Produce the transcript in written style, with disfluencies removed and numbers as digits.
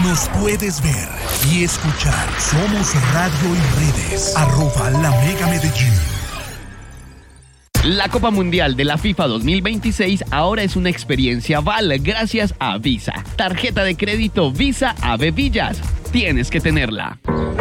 Nos puedes ver y escuchar. Somos Radio y Redes. @LaMegaMedellín. La Copa Mundial de la FIFA 2026 ahora es una experiencia Val gracias a Visa. Tarjeta de crédito Visa Ave Villas. Tienes que tenerla.